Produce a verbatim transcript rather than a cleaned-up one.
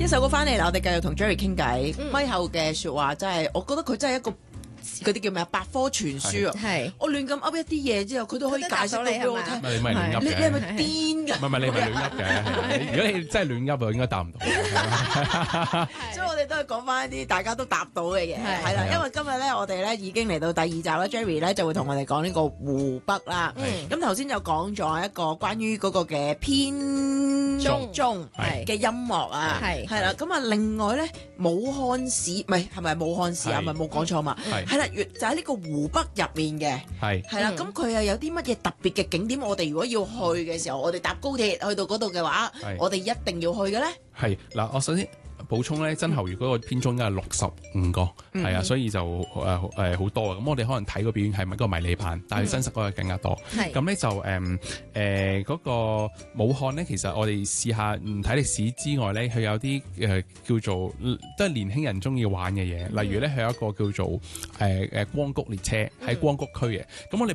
一首歌翻嚟啦，我哋繼續同 Jerry 傾偈。咪後嘅説話真係，我覺得佢真係一個嗰啲叫咩啊？百科全書啊！ 係我亂咁噏一啲嘢之後，佢都可以解釋到俾我聽。 你咪亂噏你你係咪嘅？ 癲㗎？ 唔係唔係，你咪亂噏嘅。如果你真係亂噏，我應該答唔到。 所以我哋都係講翻一啲大家都答到嘅嘢，係啦。因為今日咧，我哋咧已經嚟到第二集啦。Jerry 咧就會同我哋講呢個湖北啦。咁頭先就講咗一個關於嗰個嘅編鐘鐘嘅音樂啊， 係係啦。咁啊，另外咧，武漢市唔係係咪武漢市啊？係咪冇講錯嘛？係啦，就喺呢個湖北入面嘅， 係係啦。咁佢又有啲乜嘢特別嘅景點？我哋如果要去嘅時候，我哋搭高鐵去到嗰度嘅話，我哋一定要去嘅咧。 係嗱，我首先補充咧，真後粵嗰個編鐘應該係六十五個，係啊，所以就誒誒好多啊。咁我哋可能睇個表演係咪一個迷你版，但係真實嗰個更加多。咁咧就誒誒嗰個武漢咧，其實我哋試下唔睇歷史之外咧，佢有啲誒叫做都係年輕人中意玩嘅嘢，例如咧佢有一個叫做誒誒光谷列車喺光谷區嘅，咁我哋。